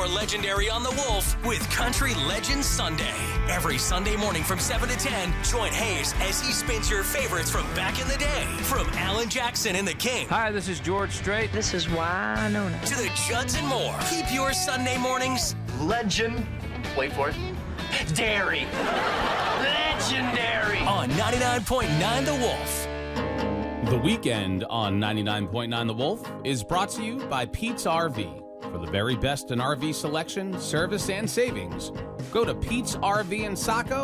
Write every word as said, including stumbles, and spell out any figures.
legendary on the Wolf with Country Legends Sunday. Every Sunday morning from seven to ten, join Hayes as he spins your favorites from back in the day. From Alan Jackson and the King. Hi, this is George Strait. This is Winona. To the Judds and more. Keep your Sunday mornings legend. Wait for it. Dairy. Legendary. On ninety-nine point nine The Wolf. The Weekend on ninety-nine point nine The Wolf is brought to you by Pete's R V. For the very best in R V selection, service, and savings, go to Pete's R V in Saco